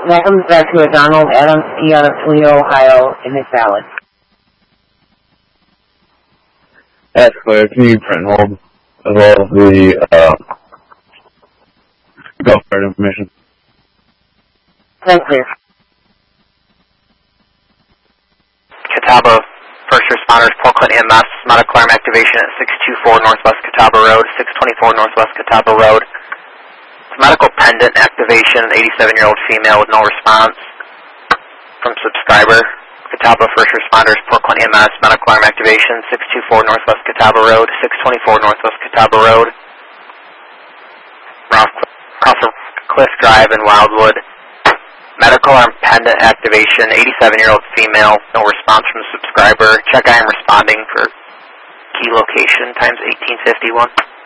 That comes back to a Donald Adams P. out of Toledo, Ohio, in his ballot. That's clear. Can you print and hold as well as the golf cart information? That's clear. Catawba First Responders, Port Clinton EMS, medical alarm activation at 624 Northwest Catawba Road, 624 Northwest Catawba Road. It's medical pendant activation, an 87-year-old female with no response from subscriber. Catawba First Responders, Port Clinton EMS, medical alarm activation, 624 Northwest Catawba Road, 624 Northwest Catawba Road. Across Cliff Drive in Wildwood. Medical arm pendant activation, 87-year-old female, no response from the subscriber. Check I am responding for key location times 1851.